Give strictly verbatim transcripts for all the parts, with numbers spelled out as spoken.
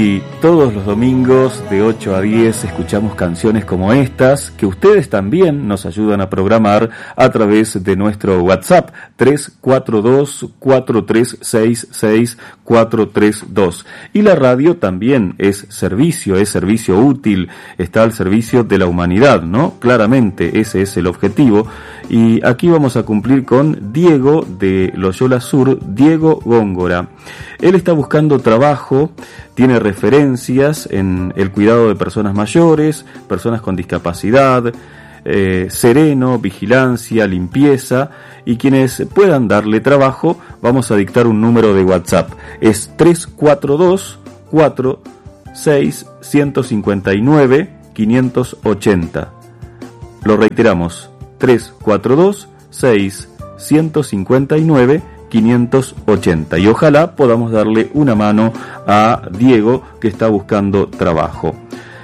Y todos los domingos de ocho a diez escuchamos canciones como estas que ustedes también nos ayudan a programar a través de nuestro WhatsApp tres cuatro dos, cuatro tres seis seis, cuatro tres dos. Y la radio también es servicio, es servicio útil, está al servicio de la humanidad, ¿no? Claramente ese es el objetivo. Y aquí vamos a cumplir con Diego de Loyola Sur, Diego Góngora. Él está buscando trabajo, tiene referencias en el cuidado de personas mayores, personas con discapacidad, eh, sereno, vigilancia, limpieza, y quienes puedan darle trabajo, vamos a dictar un número de WhatsApp. Es tres cuatro dos, cuatro seis, uno cinco nueve, cinco ocho cero. Lo reiteramos, tres cuatro dos, seis, uno cinco nueve, quinientos ochenta, y ojalá podamos darle una mano a Diego, que está buscando trabajo.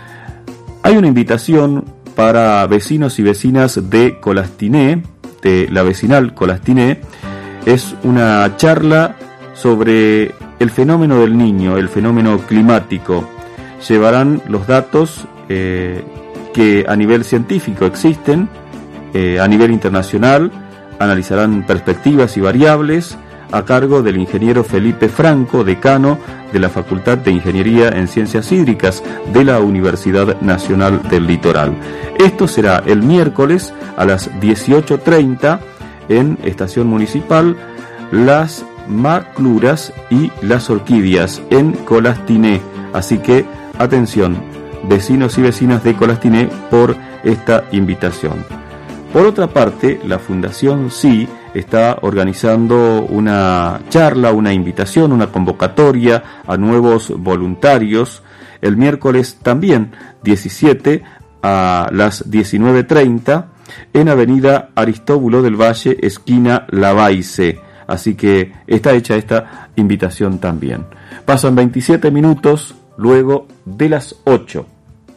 Hay una invitación para vecinos y vecinas de Colastiné, de la vecinal Colastiné. Es una charla sobre el fenómeno del niño, el fenómeno climático. Llevarán los datos eh, que a nivel científico existen, eh, a nivel internacional. Analizarán perspectivas y variables a cargo del ingeniero Felipe Franco, decano de la Facultad de Ingeniería en Ciencias Hídricas de la Universidad Nacional del Litoral. Esto será el miércoles a las dieciocho treinta en Estación Municipal Las Macluras y Las Orquídeas en Colastiné. Así que atención, vecinos y vecinas de Colastiné, por esta invitación. Por otra parte, la Fundación Sí está organizando una charla, una invitación, una convocatoria a nuevos voluntarios el miércoles también diecisiete a las diecinueve treinta en Avenida Aristóbulo del Valle, esquina Lavalle. Así que está hecha esta invitación también. Pasan veintisiete minutos luego de las ocho.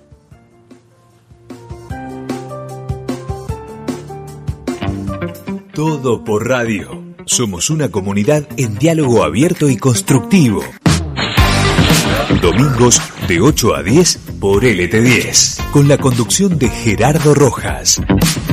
Todo por radio. Somos una comunidad en diálogo abierto y constructivo. Domingos de ocho a diez por L T diez, con la conducción de Gerardo Rojas.